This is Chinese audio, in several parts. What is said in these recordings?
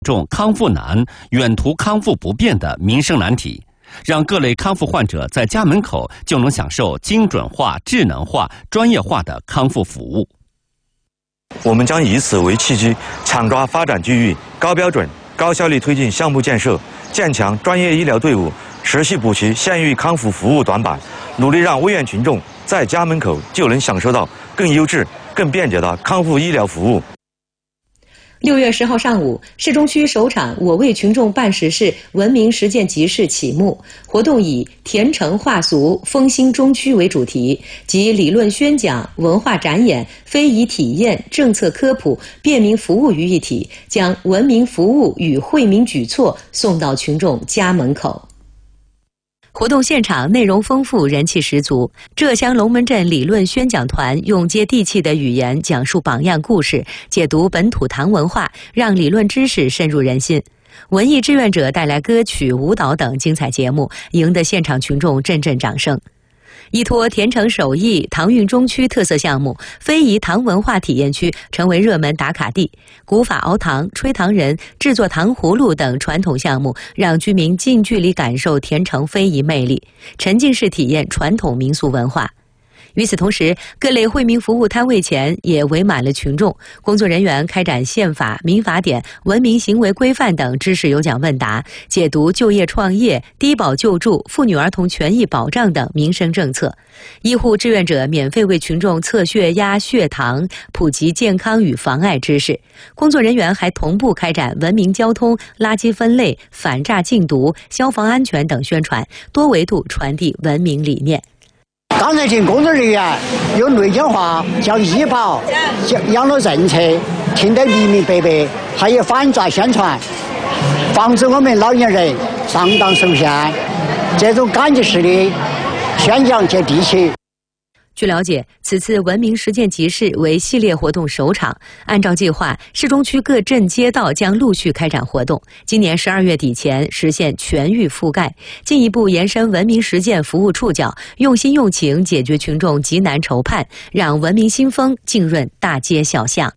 重康复难、远途康复不便的民生难题，让各类康复患者在家门口就能享受精准化、智能化、专业化的康复服务。 我们将以此为契机，抢抓发展机遇，高标准、高效率推进项目建设，建强专业医疗队伍，持续补齐县域康复服务短板，努力让危院群众在家门口就能享受到更优质、更便捷的康复医疗服务。 6月10号上午，市中区首场我为群众办实事文明实践集市启幕。活动以甜诚话俗、丰兴中区为主题，集理论宣讲、文化展演、非遗体验、政策科普、便民服务于一体，将文明服务与惠民举措送到群众家门口。活动现场内容丰富，人气十足。浙江龙门镇理论宣讲团用接地气的语言讲述榜样故事，解读本土唐文化，让理论知识深入人心。文艺志愿者带来歌曲、舞蹈等精彩节目，赢得现场群众阵阵掌声。依托甜诚手艺唐韵中区特色项目，非遗糖文化体验区成为热门打卡地。古法熬糖、吹糖人、制作糖葫芦等传统项目，让居民近距离感受甜诚非遗魅力，沉浸式体验传统民俗文化。与此同时，各类惠民服务摊位前也围满了群众，工作人员开展宪法、民法典、文明行为规范等知识有奖问答，解读就业创业、低保救助、妇女儿童权益保障等民生政策。医护志愿者免费为群众测血压、血糖，普及健康与防癌知识。工作人员还同步开展文明交通、垃圾分类、反诈禁毒、消防安全等宣传，多维度传递文明理念。 刚才进工作人员用内江话将医保、养老政策听得明明白白，还有反诈宣传，防止我们老年人上当受骗。这种感觉式的宣讲接地气。 据了解，此次文明实践集市为系列活动首场。按照计划，市中区各镇街道将陆续开展活动，今年12月底前实现全域覆盖，进一步延伸文明实践服务触角，用心用情解决群众急难愁盼，让文明新风浸润大街小巷。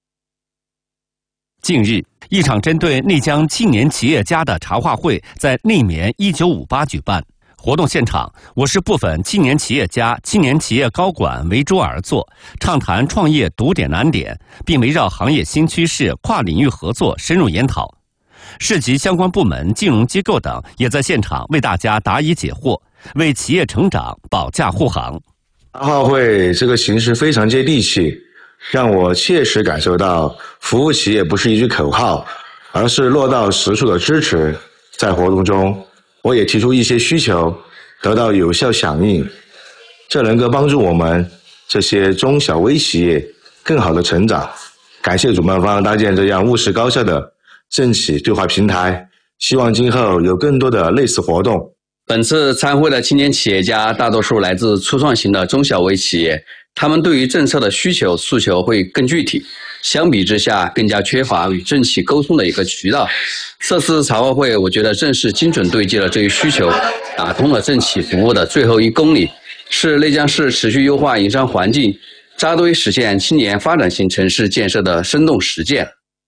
近日，一场针对内江青年企业家的茶话会在内棉1958举办。活动现场，我市部分青年企业家、青年企业高管围桌而坐，畅谈创业堵点难点，并围绕行业新趋势、跨领域合作深入研讨。市级相关部门、金融机构等也在现场为大家答疑解惑，为企业成长保驾护航。 茶话会这个形式非常接地气，让我切实感受到服务企业不是一句口号，而是落到实处的支持。在活动中，我也提出一些需求，得到有效响应，这能够帮助我们这些中小微企业更好的成长。感谢主办方搭建这样务实高效的政企对话平台，希望今后有更多的类似活动。 本次参会的青年企业家大多数来自初创型的中小微企业，他们对于政策的需求诉求会更具体，相比之下更加缺乏与政企沟通的一个渠道。这次茶话会我觉得正是精准对接了这一需求，打通了政企服务的最后1公里，是内江市持续优化营商环境、扎堆实现青年发展型城市建设的生动实践。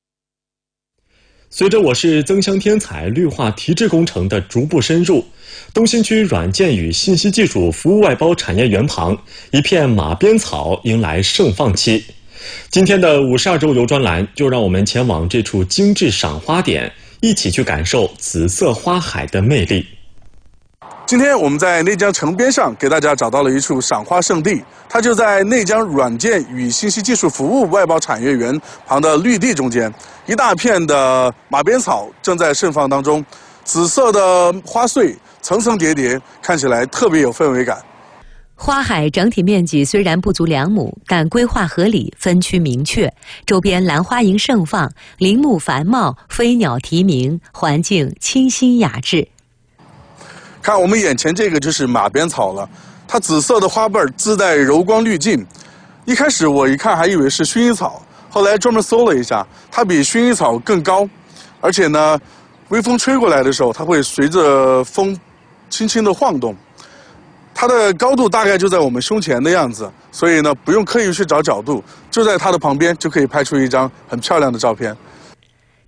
随着我市增乡添彩绿化提质工程的逐步深入，东新区软件与信息技术服务外包产业园旁，一片马鞭草迎来盛放期。今天的52周游专栏就让我们前往这处精致赏花点，一起去感受紫色花海的魅力。 今天我们在内江城边上给大家找到了一处赏花圣地，它就在内江软件与信息技术服务外包产业园旁的绿地中间，一大片的马鞭草正在盛放当中，紫色的花穗层层叠叠，看起来特别有氛围感。 花海整体面积虽然不足2亩，但规划合理，分区明确，周边兰花楹盛放，林木繁茂，飞鸟啼鸣，环境清新雅致。 看我们眼前这个就是马鞭草了，它紫色的花瓣自带柔光滤镜。一开始我一看还以为是薰衣草，后来专门搜了一下，它比薰衣草更高，而且呢，微风吹过来的时候，它会随着风轻轻的晃动。它的高度大概就在我们胸前的样子，所以呢，不用刻意去找角度，就在它的旁边就可以拍出一张很漂亮的照片。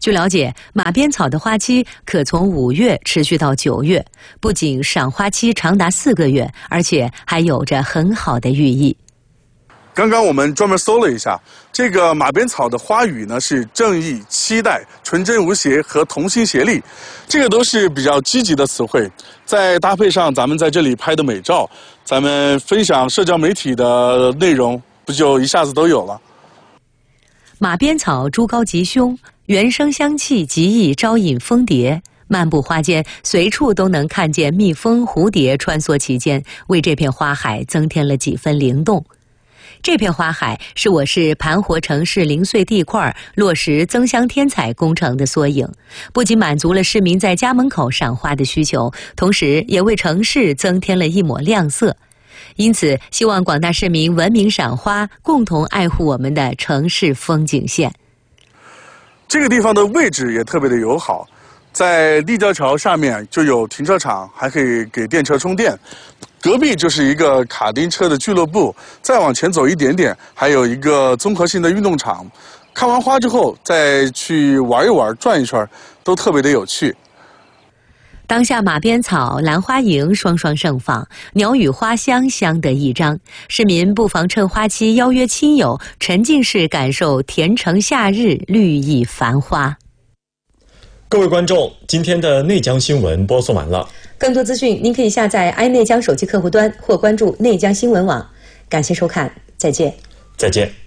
据了解，马鞭草的花期可从5月持续到9月，不仅赏花期长达4个月，而且还有着很好的寓意。 刚刚我们专门搜了一下，这个马鞭草的花语呢是正义、期待、纯真无邪和同心协力，这个都是比较积极的词汇。再搭配上咱们在这里拍的美照，咱们分享社交媒体的内容，不就一下子都有了？ 马鞭草诸高吉凶，原生香气极易招引蜂蝶。漫步花间，随处都能看见蜜蜂、蝴蝶穿梭其间，为这片花海增添了几分灵动。这片花海是我市盘活城市零碎地块落实增香添彩工程的缩影，不仅满足了市民在家门口赏花的需求，同时也为城市增添了一抹亮色。因此，希望广大市民文明赏花，共同爱护我们的城市风景线。 这个地方的位置也特别的友好，在立交桥下面就有停车场，还可以给电车充电。隔壁就是一个卡丁车的俱乐部，再往前走一点点，还有一个综合性的运动场。看完花之后，再去玩一玩、转一圈，都特别的有趣。 当下马鞭草、兰花楹双双盛放，鸟语花香相得益彰。市民不妨趁花期邀约亲友，沉浸式感受田城夏日绿意繁花。 各位观众，今天的内江新闻播送完了。 更多资讯，您可以下载爱内江手机客户端或关注内江新闻网。感谢收看，再见。 再见。